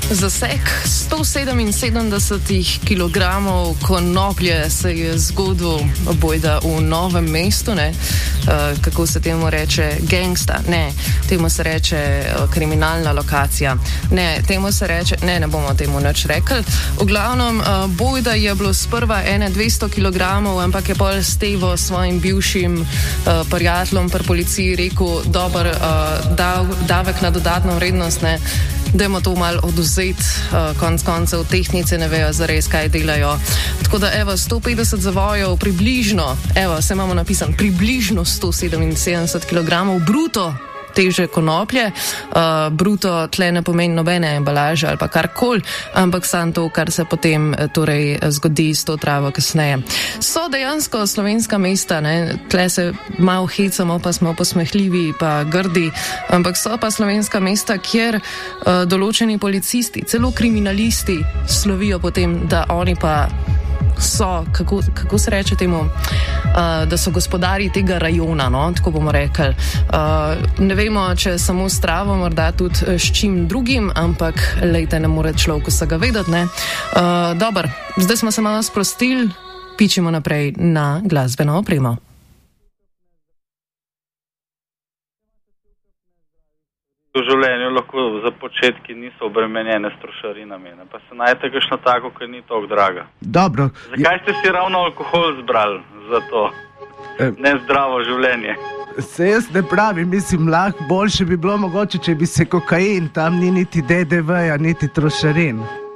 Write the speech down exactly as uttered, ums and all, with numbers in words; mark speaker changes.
Speaker 1: Zaseg sto sedeminsedemdeset kilogramov konoplje se je zgodil bojda v Novem mestu, ne? Uh, kako se temu reče, gangsta, ne, temu se reče uh, kriminalna lokacija, ne, temu se reče, ne, ne bomo temu nič rekli. V glavnem, uh, bojda je bilo sprva ene dvesto kilogramov, ampak je pol Stevo svojim bivšim uh, prijateljem pri policiji rekel, dober, uh, dav, davek na dodatno vrednost, ne, dajmo to malo oduzeti, uh, konc koncev tehnice ne vejo zares, kaj delajo. Tako da, evo, sto petdeset zavojev, približno, evo, se imamo napisan, približno sto sedeminsedemdeset kilogramov bruto teže konoplje. Uh, bruto tle ne pomeni nobene embalaže ali pa karkoli, ampak samo to, kar se potem torej zgodi s to travo kasneje. So dejansko slovenska mesta, ne, tle se malo hecamo, pa smo posmehljivi pa grdi, ampak so pa slovenska mesta, kjer uh, določeni policisti, celo kriminalisti slovijo potem, da oni pa so, kako, kako se reče temu, uh, da so gospodari tega rajona, no, tako bomo rekli. Uh, ne vemo, če samo s travo, morda tudi s čim drugim, ampak lejte, ne more človek vsega vedeti, ne. Uh, dober, zdaj smo se malo sprostili, pičimo naprej na glasbeno opremo.
Speaker 2: V življenju lahko za početki niso obremenjene s trošarinami, ne? Pa se najte kakšno tako, ki ni toliko draga.
Speaker 3: Dobro.
Speaker 2: Zakaj ste si ravno alkohol zbrali za to e, nezdravo življenje?
Speaker 3: Se jaz ne pravim, mislim, lahko boljše bi bilo mogoče, če bi se kokain, tam ni niti D D V-ja, niti trošarin.